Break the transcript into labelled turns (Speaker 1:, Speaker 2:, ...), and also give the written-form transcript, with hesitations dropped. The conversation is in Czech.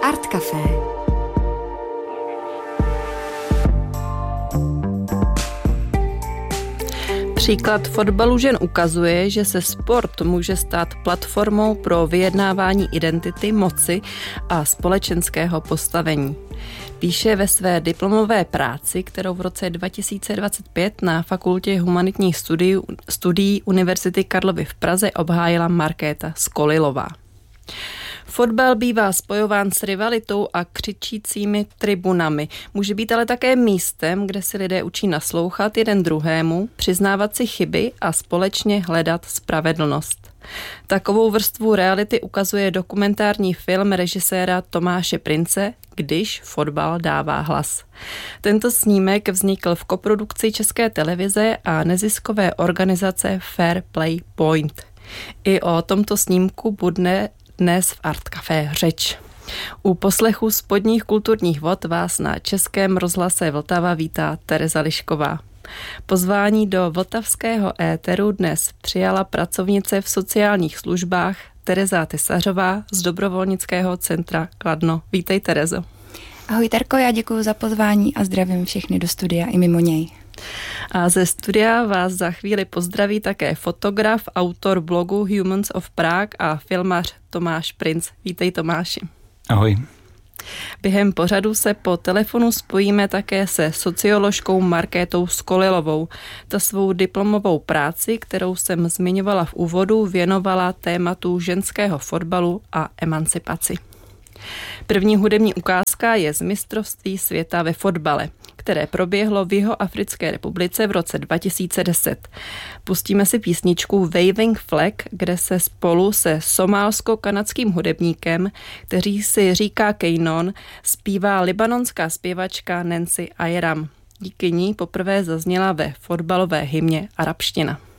Speaker 1: Art Café.
Speaker 2: Příklad fotbalu žen ukazuje, že se sport může stát platformou pro vyjednávání identity, moci a společenského postavení. Píše ve své diplomové práci, kterou v roce 2025 na Fakultě humanitních studií Univerzity Karlovy v Praze obhájila Markéta Skolilová. Fotbal bývá spojován s rivalitou a křičícími tribunami. Může být ale také místem, kde si lidé učí naslouchat jeden druhému, přiznávat si chyby a společně hledat spravedlnost. Takovou vrstvu reality ukazuje dokumentární film režiséra Tomáše Prince Když fotbal dává hlas. Tento snímek vznikl v koprodukci České televize a neziskové organizace Fair Play Point. I o tomto snímku bude dnes v Art Café řeč. U poslechu spodních kulturních vod vás na Českém rozhlase Vltava vítá Tereza Lišková. Pozvání do vltavského éteru dnes přijala pracovnice v sociálních službách Tereza Tesařová z dobrovolnického centra Kladno. Vítej, Terezo.
Speaker 3: Ahoj, Terko, já děkuji za pozvání a zdravím všechny do studia i mimo něj.
Speaker 2: A ze studia vás za chvíli pozdraví také fotograf, autor blogu Humans of Prague a filmař Tomáš Princ. Vítej, Tomáši.
Speaker 4: Ahoj.
Speaker 2: Během pořadu se po telefonu spojíme také se socioložkou Markétou Skolilovou. Ta svou diplomovou práci, kterou jsem zmiňovala v úvodu, věnovala tématu ženského fotbalu a emancipaci. První hudební ukázka je z mistrovství světa ve fotbale, které proběhlo v Jihoafrické republice v roce 2010. Pustíme si písničku Waving Flag, kde se spolu se somálsko-kanadským hudebníkem, který si říká Kejnon, zpívá libanonská zpěvačka Nancy Ayram. Díky ní poprvé zazněla ve fotbalové hymně arabština.